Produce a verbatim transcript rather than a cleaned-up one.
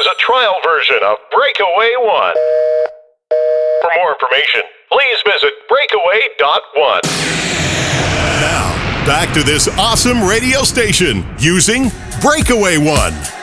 a trial version of Breakaway One. For more information, please visit breakaway dot one. Now, back to this awesome radio station using Breakaway One.